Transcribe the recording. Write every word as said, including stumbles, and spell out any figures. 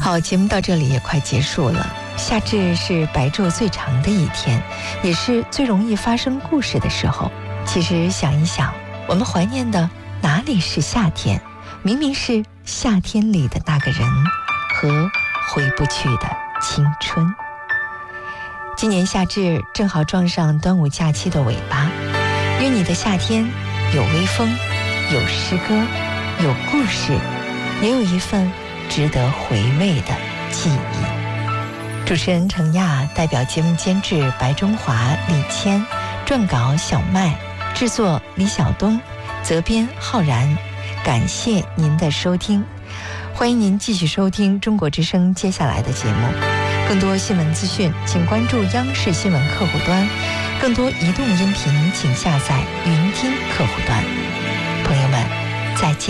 好，节目到这里也快结束了。夏至是白昼最长的一天，也是最容易发生故事的时候。其实想一想，我们怀念的哪里是夏天？明明是夏天里的那个人和回不去的青春。今年夏至正好撞上端午假期的尾巴，愿你的夏天有微风，有诗歌，有故事，也有一份值得回味的记忆。主持人程亚，代表节目监制白中华、李谦，撰稿小麦，制作李晓东，责编浩然。感谢您的收听，欢迎您继续收听中国之声接下来的节目。更多新闻资讯请关注央视新闻客户端，更多移动音频请下载云听客户端。朋友们，再见。